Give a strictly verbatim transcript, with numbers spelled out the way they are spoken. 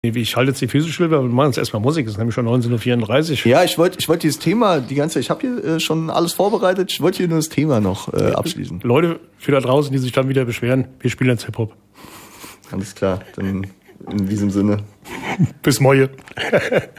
Ich halte jetzt die Füße still, wir machen jetzt erstmal Musik, es ist nämlich schon neunzehn Uhr vierunddreißig. Ja, ich wollte ich wollte dieses Thema die ganze Zeit, ich habe hier äh, schon alles vorbereitet, ich wollte hier nur das Thema noch äh, abschließen. Leute, für da draußen, die sich dann wieder beschweren, wir spielen jetzt Hip-Hop. Alles klar, dann in diesem Sinne. Bis morgen.